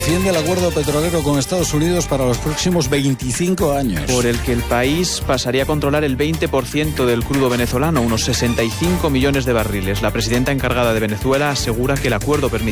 Defiende el acuerdo petrolero con Estados Unidos para los próximos 25 años. Por el que el país pasaría a controlar el 20% del crudo venezolano, unos 65 millones de barriles. La presidenta encargada de Venezuela asegura que el acuerdo permite